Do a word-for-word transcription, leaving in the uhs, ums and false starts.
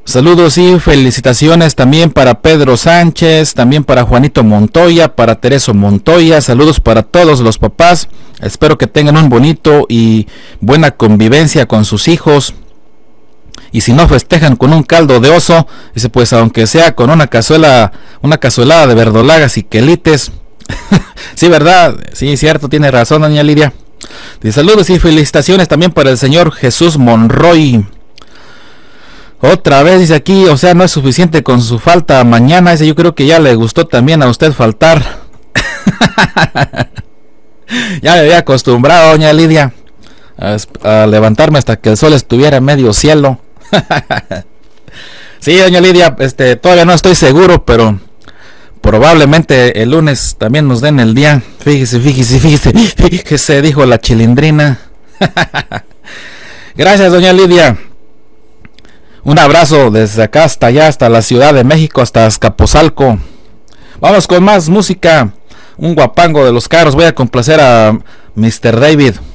Saludos y felicitaciones también para Pedro Sánchez, también para Juanito Montoya, para Tereso Montoya. Saludos para todos los papás. Espero que tengan un bonito y buena convivencia con sus hijos. Y si no festejan con un caldo de oso, dice, pues aunque sea con una cazuela, una cazuelada de verdolagas y quelites. Sí, verdad, sí, cierto, tiene razón, doña Lidia. Dice, saludos y felicitaciones también para el señor Jesús Monroy. Otra vez dice aquí, o sea, no es suficiente con su falta mañana. Dice, yo creo que ya le gustó también a usted faltar. Ya me había acostumbrado, doña Lidia, a, a levantarme hasta que el sol estuviera en medio cielo. Sí, doña Lidia, este, todavía no estoy seguro, pero probablemente el lunes también nos den el día. Fíjese, fíjese, fíjese, fíjese, dijo la chilindrina. Gracias, doña Lidia. Un abrazo desde acá hasta allá, hasta la Ciudad de México, hasta Azcapotzalco. Vamos con más música. Un guapango de los carros. Voy a complacer a mister David.